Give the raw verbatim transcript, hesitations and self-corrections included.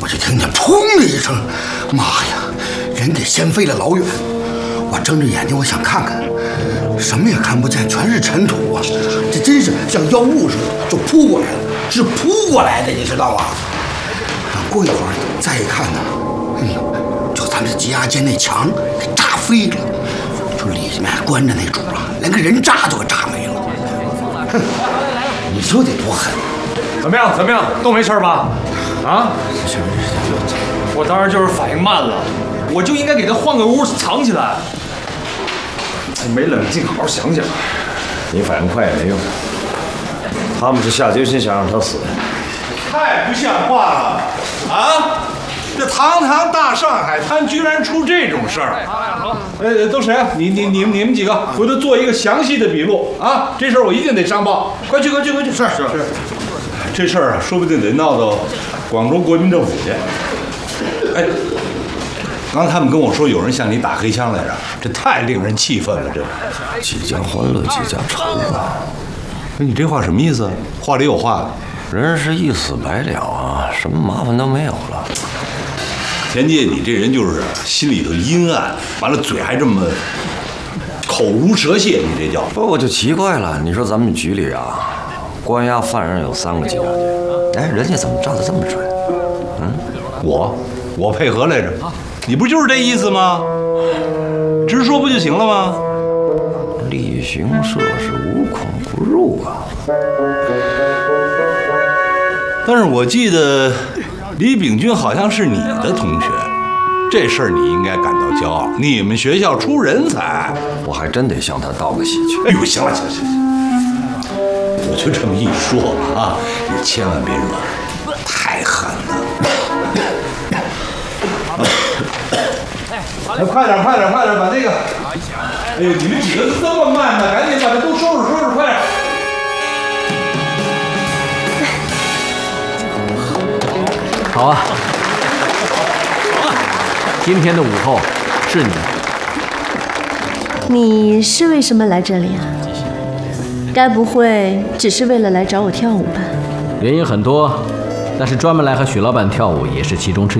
就听见砰的一声，妈呀，人给掀飞了老远。我睁着眼睛，我想看看，什么也看不见，全是尘土啊！这真是像妖物似的，就扑过来了，是扑过来的，你知道吧？过一会儿再一看呢，哎呦，就咱这挤压间那墙给炸飞了，就里面关着那主啊，连个人渣都给炸没了。哼，你说得多狠！ 怎么样？怎么样？都没事吧？啊？我当然就是反应慢了，我就应该给他换个屋藏起来。没冷静好好想想。 你反应快也没用，他们是下决心想让他死。 太不像话了啊！这堂堂大上海滩居然出这种事儿！呃，都谁啊？你你你们你们几个回头做一个详细的笔录啊！这事儿我一定得上报。快去快去快去！是是是。这事儿啊，说不定得闹到广州国民政府去。哎，刚才他们跟我说有人向你打黑枪来着，这太令人气愤了！这几家欢乐几家愁啊！ 你这话什么意思？话里有话。 人是一死百了啊，什么麻烦都没有了。 田姐，你这人就是心里头阴暗，完了嘴还这么口如蛇蝎，你这叫？ 不，我就奇怪了，你说咱们局里啊，关押犯人有三个羁押监，哎，人家怎么抓得这么准？嗯， 我我配合来着，你不就是这意思吗？直说不就行了吗？ 厉行社是无孔不入啊。 但是我记得李秉钧好像是你的同学，这事儿你应该感到骄傲。你们学校出人才， 我还真得向他道个喜去。 哎呦，行了行了行了，我就这么一说啊，你千万别惹，太狠了。来，快点快点快点，把那个，哎呦，你们几个这么慢呢？赶紧把这都收拾收拾，快点。 好啊，今天的午后是你。 你是为什么来这里啊？该不会只是为了来找我跳舞吧？ 原因很多，但是专门来和许老板跳舞也是其中之一。